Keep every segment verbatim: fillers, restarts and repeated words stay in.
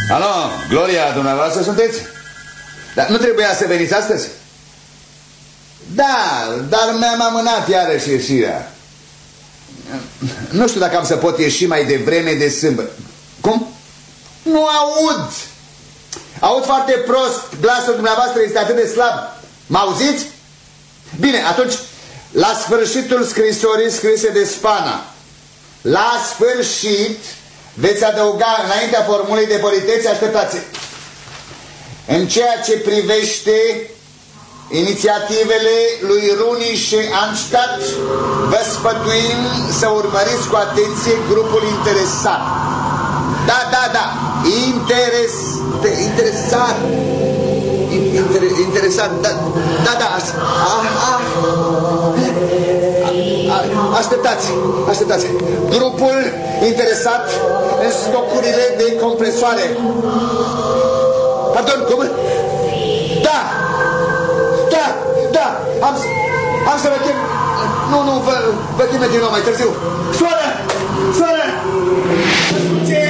Alo, Gloria, dumneavoastră sunteți? Dar nu trebuia să veniți astăzi? Da, dar mi-am amânat iarăși ieșirea. Nu știu dacă am să pot ieși mai devreme de sâmbătă. Cum? Nu aud. Aud foarte prost. Glasul dumneavoastră este atât de slab. Mă auziți? Bine, atunci, la sfârșitul scrisorii scrise de Spana, la sfârșit veți adăuga înaintea formulei de politețe, așteptați. În ceea ce privește inițiativele lui Runi și Anstadt, vă sfătuim să urmăriți cu atenție grupul interesat. Da, da, da, interes, de, interesat, inter, interesat, da, da, da, a, a, a, așteptați, așteptați. Grupul interesat în stocurile de compresoare. Pardon, cum? Da, da, da, am, am să vă chem. Nu, nu, vă, vă cheme din nou mai târziu. Soară, soară. Ajunge,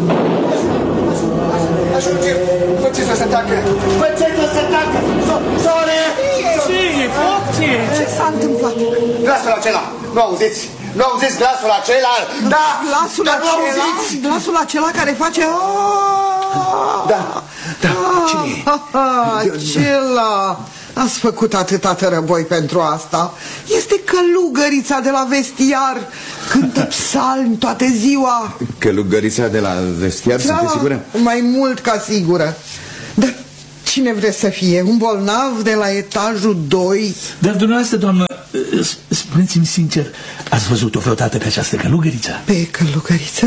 ajunge, faceți-o să tacă, faceți-o să tacă. Soară. Ce e, foc, ce e? Ce s-a întâmplat? Glasul acela, nu auziți? Nu auziți glasul acela? Da, glasul dar acela, nu auziți? glasul acela care face... Da, da, cine e? Acela. Ați făcut atâta tărăboi pentru asta. Este călugărița de la vestiar. Cântă psalmi toată ziua. Călugărița de la vestiar, Da, sunteți sigură? mai mult ca sigură. Dar cine vreți să fie? Un bolnav de la etajul doi? Dar dumneavoastră, doamnă, spuneți-mi sincer, ați văzut-o vreodată pe această călugăriță? Pe călugăriță?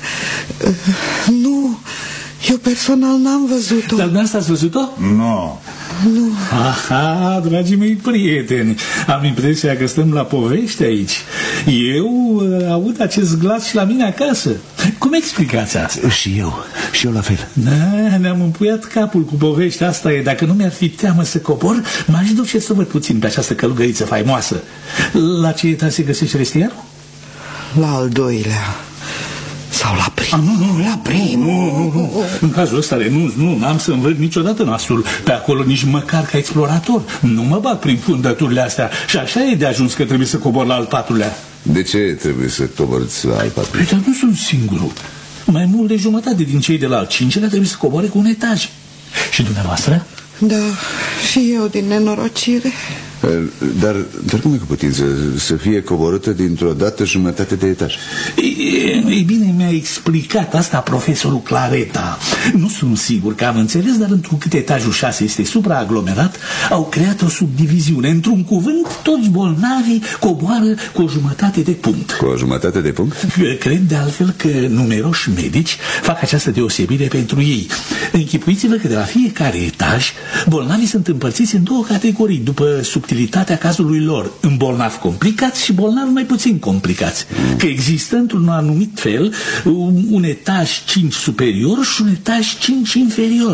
Nu, eu personal n-am văzut-o. Dar dumneavoastră ați văzut-o? Nu. Nu. Aha, dragii mei prieteni, am impresia că stăm la povești aici. Eu uh, aud acest glas și la mine acasă. Cum explicați asta? Și eu, și eu la fel. Da, ne-am împuiat capul cu povestea asta. E, dacă nu mi-ar fi teamă să cobor, m-aș duce să văd puțin pe această călugăriță faimoasă. La ce etaj se găsește vestiarul? La al doilea. Sau la primul? Ah, nu, nu, la primul. Nu, nu, nu. În cazul ăsta renunț, nu, n-am să învăț niciodată nasul pe acolo, nici măcar ca explorator. Nu mă bag prin fundăturile astea. Și așa e de ajuns că trebuie să cobor la al patrulea. De ce trebuie să coborți la al patrulea? Păi, dar nu sunt singurul. Mai mult de jumătate din cei de la al cincelea trebuie să coboare cu un etaj. Și dumneavoastră? Da, și eu din nenorocire. Dar, dar cum e cu putință să fie coborâtă dintr-o dată jumătate de etaj? Ei bine, mi-a explicat asta profesorul Clareta. Nu sunt sigur că am înțeles, dar întrucât etajul șase este supraaglomerat, au creat o subdiviziune. Într-un cuvânt, toți bolnavii coboară cu o jumătate de punct. Cu o jumătate de punct? Cred de altfel că numeroși medici fac această deosebire pentru ei. Închipuiți-vă că de la fiecare etaj bolnavii sunt împărțiți în două categorii după subtilitatea cazului lor, în bolnavi complicați și bolnavi mai puțin complicați. Că există într-un anumit fel un etaj cinci superior și un etaj cinci inferior.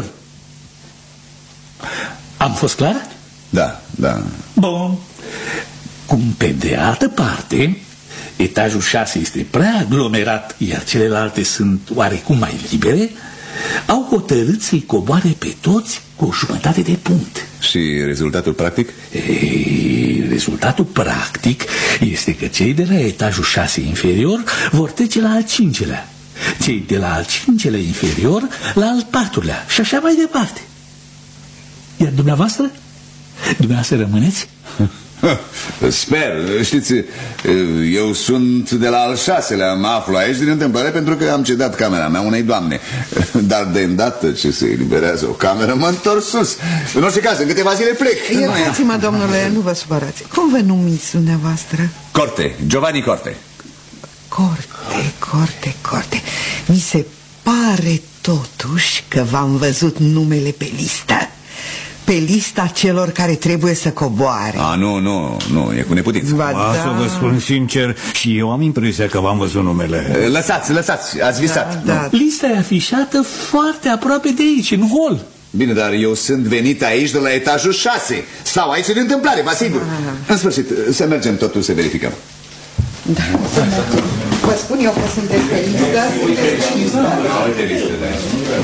Am fost clar? Da, da. Bun. Cum pe de altă parte etajul șase este prea aglomerat, iar celelalte sunt oarecum mai libere, au hotărât să-i coboare pe toți cu o jumătate de punct. Și rezultatul practic? Ei, rezultatul practic este că cei de la etajul șase inferior vor trece la al cincelea, cei de la al cincelea inferior la al patrulea și așa mai departe. Iar dumneavoastră? Dumneavoastră rămâneți? Sper, știți, eu sunt de la al șaselea, mă aflu aici din întâmplare pentru că am cedat camera mea unei doamne. Dar de îndată ce se eliberează o cameră, mă întorc sus. În orice caz, în câteva zile plec. Iertați-mă, domnule, nu vă supărați. Cum vă numiți dumneavoastră? Corte, Giovanni Corte. Corte, Corte, Corte. Mi se pare totuși că v-am văzut numele pe listă. Pe lista celor care trebuie să coboare. A, nu, nu, nu, e cu neputință. Ba, da. Să vă spun sincer, și eu am impresia că v-am văzut numele. Lăsați, lăsați, ați visat. Da, da. Lista e afișată foarte aproape de aici, în hol. Bine, dar eu sunt venit aici de la etajul șase. Stau aici de întâmplare, vă asigur. În sfârșit, să mergem totul să verificăm. Da, vă spun eu că sunteți pe listă. Sunteți pe listă.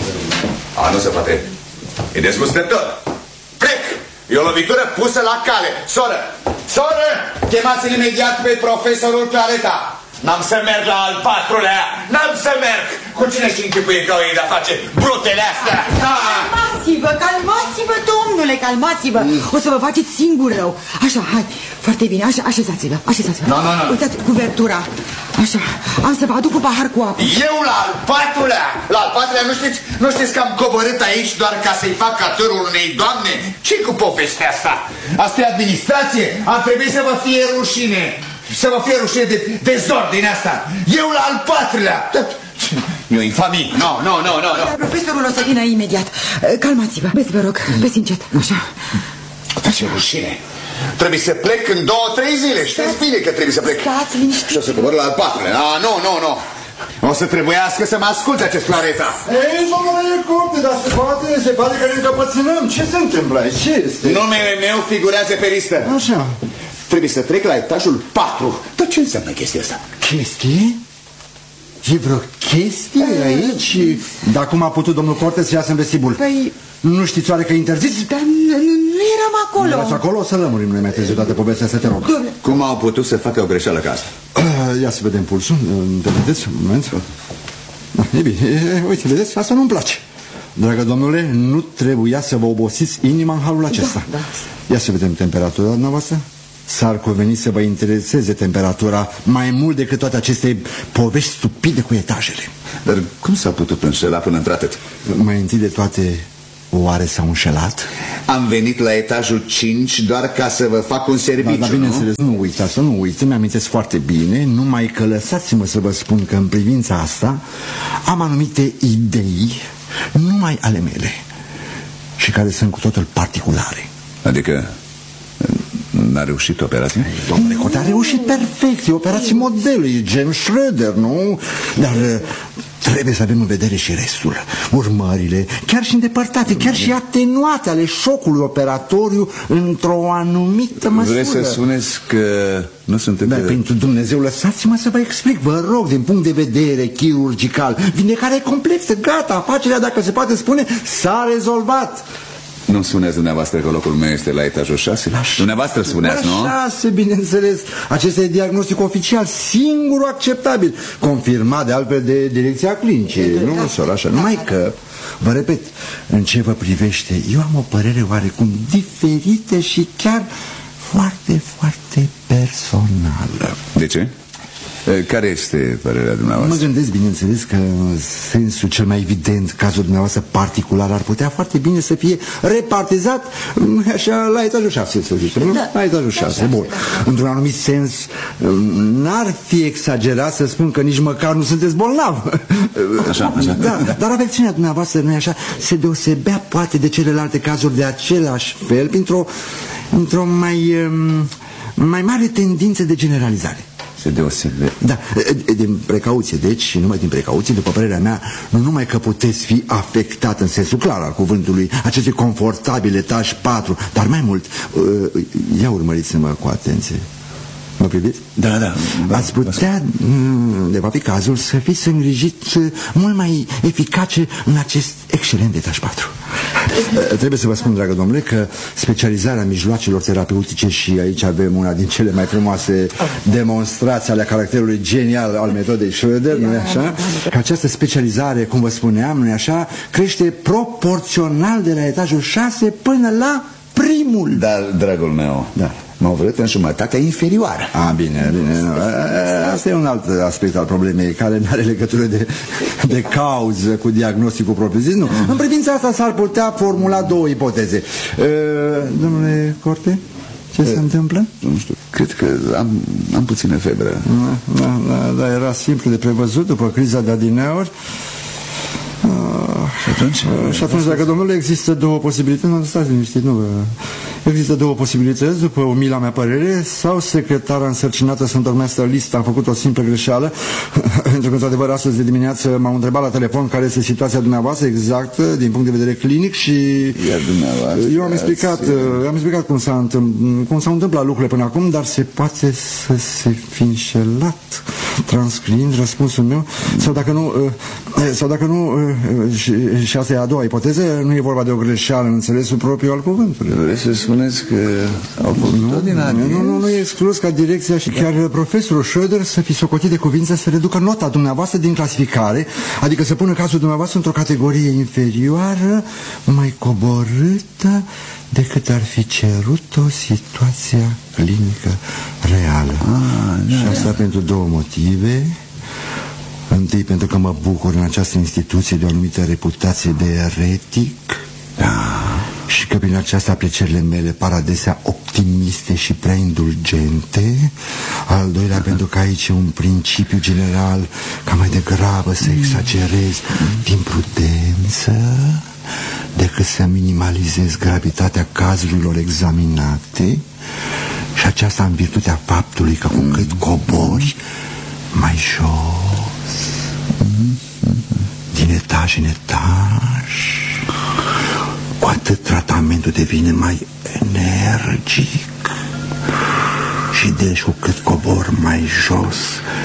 A, nu se poate. E dezgustător. Plec! E o lovitură pusă la cale. Soră! Soră! Chemați-l imediat pe profesorul Clareta. N-am să merg la al patrulea. N-am să merg. Cu cine și închipuie că o iei de-a face brutele astea? Da. Calmați-vă, calmați-vă, domnule, calmați-vă. O să vă faceți singur rău. Așa, hai, foarte bine, așa, așezați-vă, așezați-vă. Nu, nu, nu. Uitați, cuvertura. Așa, am să vă aduc un pahar cu apă. Eu la al patrulea? La al patrulea nu știți, nu știți că am coborât aici doar ca să-i fac catărul unei doamne? Ce-i cu povestea asta? Asta e administrație? Ar trebui să vă fie rușine. Să vă fie rușine de dezordine asta. Eu la al patrulea. E o infamie. Nu, nu, nu, nu. Profesorul o să vină imediat. Calmați-vă, vezi, vă rog, vezi încet, așa. Dar ce rușine. Trebuie să plec în două, trei zile. Știți bine că trebuie să plec. Stați liniștit. Și o să cobor la al patrulea. Ah, nu, nu, nu. O să trebuiască să mă asculte acest Clareta. Ei, domnule Curte, dar se poate, se poate că ne încăpățânăm. Ce se întâmplă aici? Ce este? Numele meu figurează pe listă. Așa. Trebuie să trec la etajul patru. Dar ce înseamnă chestia asta? Chestie? E vreo chestie aici? Dar cum a putut domnul Corte să iasă în vestibul? Păi... Nu știți oare că interzis? Dar nu, nu eram acolo. Nu erați acolo? O să lămurim noi mai târziu toată povestea asta, te rog. Cum au putut să facă o greșeală ca asta? Ia să vedem pulsul. Te vedeți? Un moment. E bine, e, uite, vedeți? Asta nu-mi place. Dragă domnule, nu trebuia să vă obosiți inima în halul acesta. Da, da. Ia să vedem temperatura dumneavoastră. S-ar cuveni să vă intereseze temperatura mai mult decât toate aceste povești stupide cu etajele. Dar cum s-a putut înșela până într-atât? Mai întâi de toate, oare s-au înșelat? Am venit la etajul cinci doar ca să vă fac un serviciu, da, dar bineînțeles, nu? nu uitați, nu uitați, mi-amintesc foarte bine, numai că lăsați-mă să vă spun că în privința asta am anumite idei, numai ale mele, și care sunt cu totul particulare. Adică n-a reușit operația? Domnule Corte, a reușit perfect, e operație modelă, e James Schroeder, nu? Dar trebuie să avem în vedere și restul. Urmările, chiar și îndepărtate, chiar și atenuate ale șocului operatoriu într-o anumită măsură. Vreți să spuneți că nu sunt încă... Dar pentru Dumnezeu, lăsați-mă să vă explic, vă rog, din punct de vedere chirurgical. Vindecarea e complexă, gata, afacerea, dacă se poate spune, s-a rezolvat. Nu spuneați dumneavoastră că locul meu este la etajul șase? La dumneavoastră spuneați, nu? La șase, bineînțeles. Acesta e diagnostic oficial, singurul acceptabil, confirmat de altfel de direcția clinicii. Nu, nu, așa. Numai că, vă repet, în ce vă privește, eu am o părere oarecum diferită și chiar foarte, foarte personală. De ce? Care este părerea dumneavoastră? Mă gândesc, bineînțeles, că în sensul cel mai evident, cazul dumneavoastră particular ar putea foarte bine să fie repartizat așa la etajul șase, să zicem, da, la etajul șase, bun. Da. Într-un anumit sens, n-ar fi exagerat să spun că nici măcar nu sunteți bolnav. Așa, așa. Da, dar afecțiunea dumneavoastră, nu-i așa, se deosebea poate de celelalte cazuri de același fel, printr-o într-o mai, mai mare tendință de generalizare. Se deosebe. Da, din precauție, deci, și numai din precauție, după părerea mea, nu numai că puteți fi afectat în sensul clar al cuvântului, acestui confortabil etaj patru, dar mai mult, ia urmăriți-mă cu atenție. Mă priviți? Da, da. Ați putea, de va fi cazul, să fiți îngrijit mult mai eficace în acest excelent etaj patru. Trebuie să vă spun, dragă domnule, că specializarea mijloacelor terapeutice, și aici avem una din cele mai frumoase demonstrații ale caracterului genial al metodei Schroeder, nu-i așa? Că această specializare, cum vă spuneam, nu-i așa, crește proporțional de la etajul șase până la primul. Dar, dragul meu, da, m-au vrut în jumătatea inferioară. A, bine, bine, nu. Asta e un alt aspect al problemei, care nu are legătură de, de cauză cu diagnosticul propriu-zis. Nu. În privința asta s-ar putea formula două ipoteze. Uh, domnule Corte, ce se întâmplă? Nu știu, cred că am, am puțină febră. Da, da, da, da, era simplu de prevăzut după criza de adineori. Uh, și atunci? Uh, și atunci, dacă, domnule, există două posibilități, nu, stați liniștit, nu vă... Există două posibilități, după umila mea părere, sau secretara însărcinată să întocmească lista, am făcut o simplă greșeală, pentru că, într-adevăr, astăzi de dimineață m-au întrebat la telefon care este situația dumneavoastră exactă, din punct de vedere clinic, și eu am explicat, am explicat cum s-a întâmplat, cum s-au întâmplat lucrurile până acum, dar se poate să se fi înșelat transcriind răspunsul meu, sau dacă nu, Sau dacă nu, și, și asta e a doua ipoteză, nu e vorba de o greșeală în înțelesul propriu al cuvântului. Vreți să spuneți că au făcut-o din adie? Nu, nu, nu e exclus ca direcția și chiar profesorul Schröder să fi socotit de cuvință să reducă nota dumneavoastră din clasificare, adică să pună cazul dumneavoastră într-o categorie inferioară, mai coborâtă decât ar fi cerut-o situația clinică reală. Ah, și asta pentru două motive. Întâi, pentru că mă bucur în această instituție de o anumită reputație de eretic, da. Și că prin aceasta aprecierile mele par adesea optimiste și prea indulgente. Al doilea, pentru că aici e un principiu general ca mai degrabă să exagerez din prudență decât să minimalizez gravitatea cazurilor examinate, și aceasta în virtutea faptului că cu cât cobori mai jos, din etaj în etaj, cu atât tratamentul devine mai energic, și deci cu cât cobor mai jos,